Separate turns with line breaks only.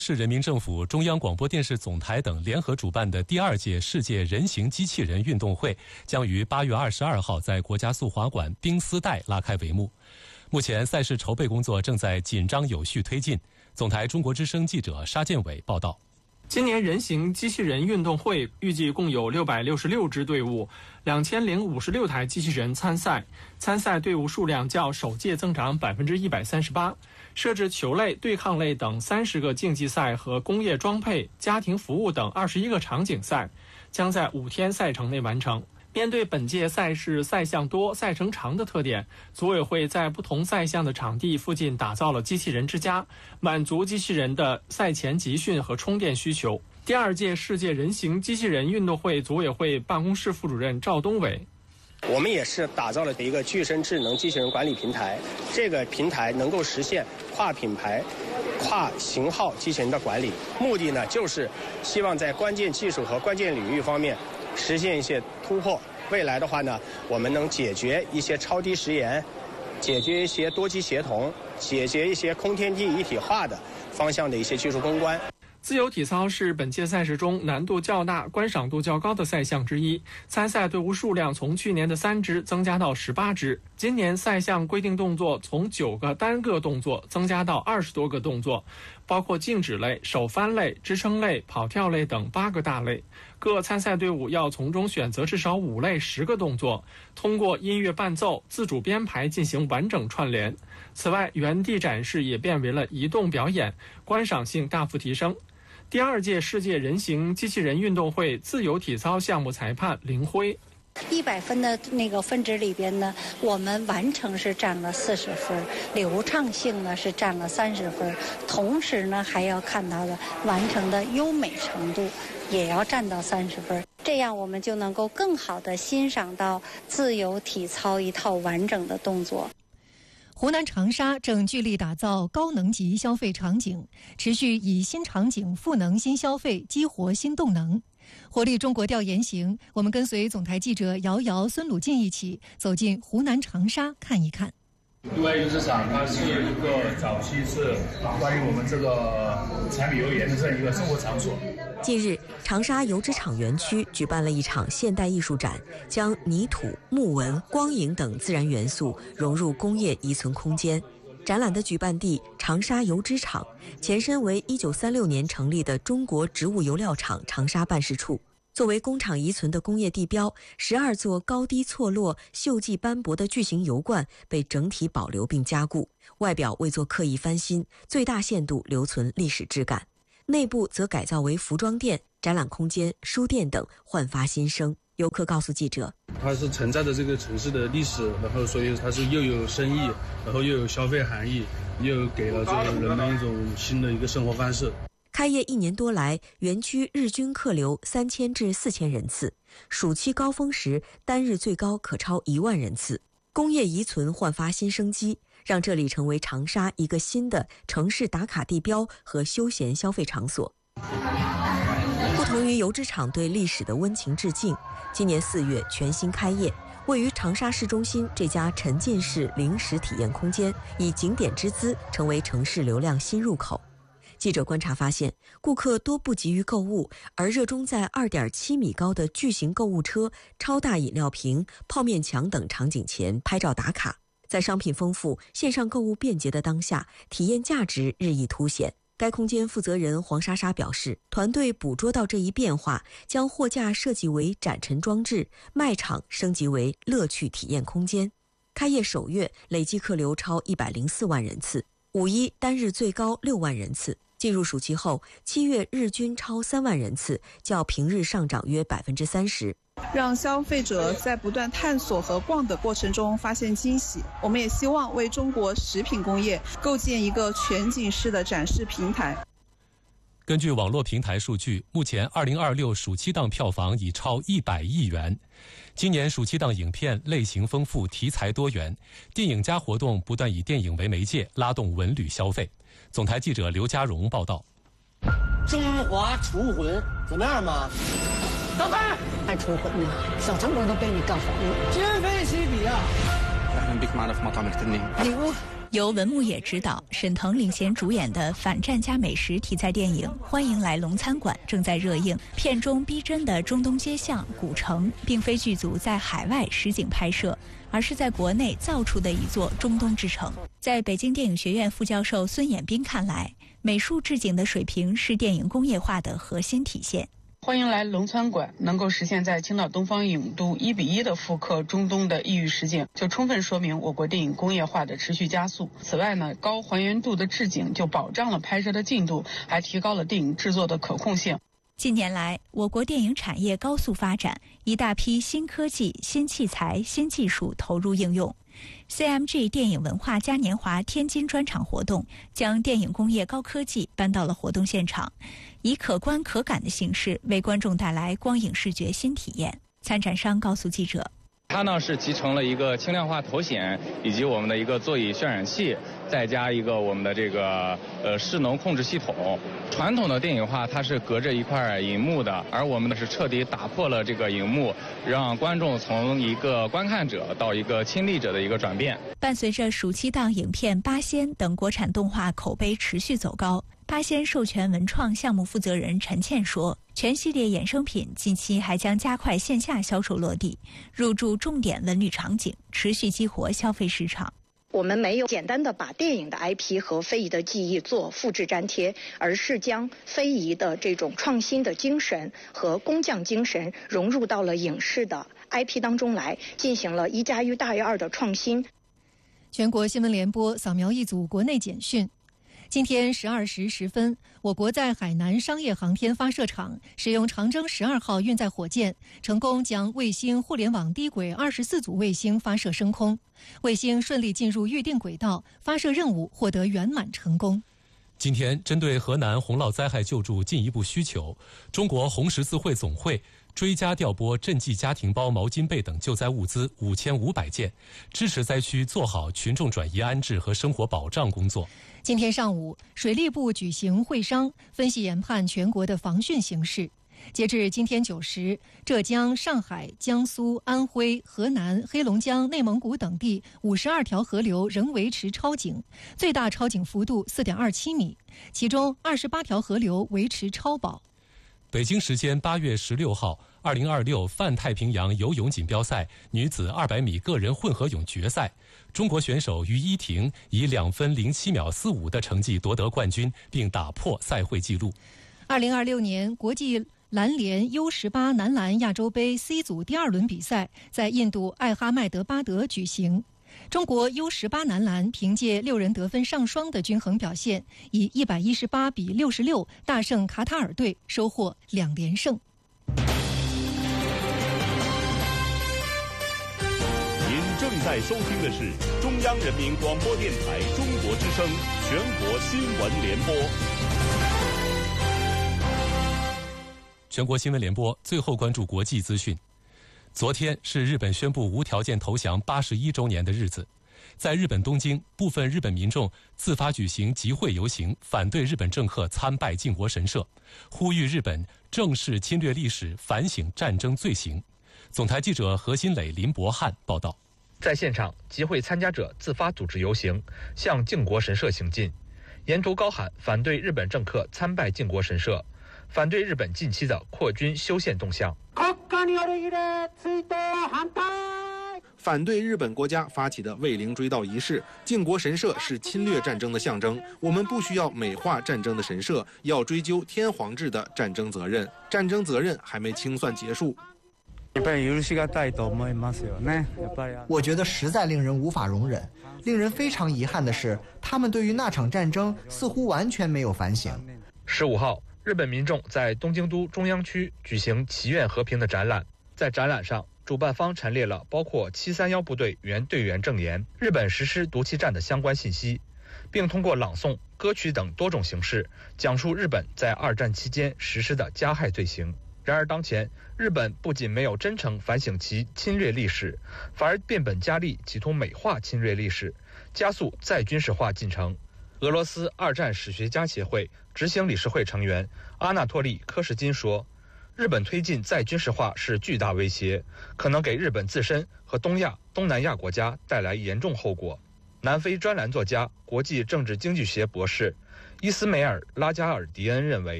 市人民政府、中央广播电视总台等联合主办的第2届世界人形机器人运动会将于8月22号在国家速滑馆冰丝带拉开帷幕。目前赛事筹备工作正在紧张有序推进。总台中国之声记者沙建伟报道。
今年人形机器人运动会预计共有666支队伍，2056台机器人参赛，参赛队伍数量较首届增长138%。设置球类、对抗类等30个竞技赛和工业装配、家庭服务等21个场景赛，将在5天赛程内完成。面对本届赛事赛项多、赛程长的特点，组委会在不同赛项的场地附近打造了机器人之家，满足机器人的赛前集训和充电需求。第2届世界人形机器人运动会组委会办公室副主任赵东伟。
我们也是打造了一个具身智能机器人管理平台，这个平台能够实现跨品牌、跨型号机器人的管理。目的呢，就是希望在关键技术和关键领域方面实现一些突破。未来的话呢，我们能解决一些超低时延，解决一些多机协同，解决一些空天地一体化的方向的一些技术攻关。
自由体操是本届赛事中难度较大、观赏度较高的赛项之一，参赛队伍数量从去年的3支增加到18支。今年赛项规定动作从9个单个动作增加到20多个动作，包括静止类、手翻类、支撑类、跑跳类等8个大类。各参赛队伍要从中选择至少5类10个动作，通过音乐伴奏、自主编排进行完整串联。此外，原地展示也变为了移动表演，观赏性大幅提升。第2届世界人形机器人运动会自由体操项目裁判林辉
，100分的那个分值里边呢，我们完成是占了40分，流畅性呢是占了30分，同时呢还要看到的完成的优美程度也要占到30分，这样我们就能够更好的欣赏到自由体操一套完整的动作。
湖南长沙正聚力打造高能级消费场景，持续以新场景赋能新消费，激活新动能。活力中国调研行，我们跟随总台记者姚瑶、孙鲁静一起走进湖南长沙看一看。
因为油脂厂它是一个早期是关于我们这个柴米油盐的这样一个生活场所。
近日，长沙油脂厂园区举办了一场现代艺术展，将泥土、木纹、光影等自然元素融入工业遗存空间。展览的举办地长沙油脂厂，前身为1936年成立的中国植物油料厂长沙办事处。作为工厂遗存的工业地标，12座高低错落、锈迹斑驳的巨型油罐被整体保留并加固，外表未做刻意翻新，最大限度留存历史质感。内部则改造为服装店、展览空间、书店等，焕发新生。游客告诉记者，
它是承载着这个城市的历史，然后所以它是又有生意，然后又有消费含义，又给了这个人们一种新的一个生活方式。
开业1年多来，园区日均客流3000至4000人次，暑期高峰时单日最高可超1万人次。工业遗存焕发新生机，让这里成为长沙一个新的城市打卡地标和休闲消费场所。不同于油脂厂对历史的温情致敬，今年4月全新开业，位于长沙市中心这家沉浸式零食体验空间，以景点之姿成为城市流量新入口。记者观察发现，顾客多不急于购物，而热衷在2.7米高的巨型购物车、超大饮料瓶、泡面墙等场景前拍照打卡。在商品丰富、线上购物便捷的当下，体验价值日益凸显。该空间负责人黄莎莎表示，团队捕捉到这一变化，将货架设计为展陈装置，卖场升级为乐趣体验空间。开业首月累计客流超104万人次，5·1单日最高6万人次。进入暑期后，7月日均超3万人次，较平日上涨约30%。
让消费者在不断探索和逛的过程中发现惊喜。我们也希望为中国食品工业构建一个全景式的展示平台。
根据网络平台数据，目前2026暑期档票房已超100亿元。今年暑期档影片类型丰富，题材多元，电影家活动不断以电影为媒介，拉动文旅消费。总台记者刘家荣报道。
中华厨魂怎么样嘛？老板，还出魂呢？小成本都被你干黄了，今非昔比啊！
由文牧野执导、沈腾领衔主演的反战加美食题材电影《欢迎来龙餐馆》正在热映。片中逼真的中东街巷、古城，并非剧组在海外实景拍摄，而是在国内造出的一座中东之城。在北京电影学院副教授孙衍斌看来，美术置景的水平是电影工业化的核心体现。
欢迎来龙餐馆能够实现在青岛东方影都1:1的复刻中东的异域实景，就充分说明我国电影工业化的持续加速。此外呢，高还原度的置景就保障了拍摄的进度，还提高了电影制作的可控性。
近年来，我国电影产业高速发展，一大批新科技、新器材、新技术投入应用。CMG 电影文化嘉年华天津专场活动将电影工业高科技搬到了活动现场，以可观可感的形式为观众带来光影视觉新体验。参展商告诉记者，
它呢是集成了一个轻量化头显，以及我们的一个座椅渲染器，再加一个我们的这个势能控制系统。传统的电影化它是隔着一块银幕的，而我们呢是彻底打破了这个银幕，让观众从一个观看者到一个亲历者的一个转变。
伴随着暑期档影片《八仙》等国产动画口碑持续走高，八仙授权文创项目负责人陈倩说，全系列衍生品近期还将加快线下销售落地，入驻重点文旅场景，持续激活消费市场。
我们没有简单的把电影的 IP 和非遗的技艺做复制粘贴，而是将非遗的这种创新的精神和工匠精神融入到了影视的 IP 当中来，进行了1+1大于2的创新。
全国新闻联播扫描一组国内简讯。今天12时10分，我国在海南商业航天发射场使用长征12号运载火箭，成功将卫星互联网低轨24组卫星发射升空，卫星顺利进入预定轨道，发射任务获得圆满成功。
今天，针对河南洪涝灾害救助进一步需求，中国红十字会总会追加调拨赈济家庭包、毛巾被等救灾物资5500件，支持灾区做好群众转移安置和生活保障工作。
今天上午，水利部举行会商，分析研判全国的防汛形势。截至今天9时，浙江、上海、江苏、安徽、河南、黑龙江、内蒙古等地52条河流仍维持超警，最大超警幅度4.27米，其中28条河流维持超保。
北京时间8月16号，2026泛太平洋游泳锦标赛女子200米个人混合泳决赛，中国选手于依婷以2分07秒45的成绩夺得冠军，并打破赛会纪录。
2026年国际篮联 U18 男篮亚洲杯 C 组第2轮比赛在印度艾哈迈德巴德举行。中国 U18 男篮凭借6人得分上双的均衡表现，以118比66大胜卡塔尔队，收获2连胜。
您正在收听的是中央人民广播电台中国之声全国新闻联播。
全国新闻联播最后关注国际资讯。昨天是日本宣布无条件投降81周年的日子，在日本东京，部分日本民众自发举行集会游行，反对日本政客参拜靖国神社，呼吁日本正视侵略历史，反省战争罪行。总台记者何新磊、林博汉报道。
在现场，集会参加者自发组织游行，向靖国神社行进，沿途高喊反对日本政客参拜靖国神社，反对日本近期的扩军修宪动向。
反对日本国家发起的卫灵追悼仪式，靖国神社是侵略战争的象征，我们不需要美化战争的神社，要追究天皇制的战争责任，战争责任还没清算结束。
我觉得实在令人无法容忍，令人非常遗憾的是，他们对于那场战争似乎完全没有反省。
15号，日本民众在东京都中央区举行祈愿和平的展览，在展览上，主办方陈列了包括731部队原队员证言、日本实施毒气战的相关信息，并通过朗诵、歌曲等多种形式讲述日本在2战期间实施的加害罪行。然而当前，日本不仅没有真诚反省其侵略历史，反而变本加厉，企图美化侵略历史，加速再军事化进程。俄罗斯2战史学家协会执行理事会成员阿纳托利·科什金说，日日本推进再军事化是巨大威胁，可能给日本自身和东亚、东南亚国家带来严重后果。南非专栏作家、国际政治经济学博士伊斯梅尔·拉加尔迪恩认为，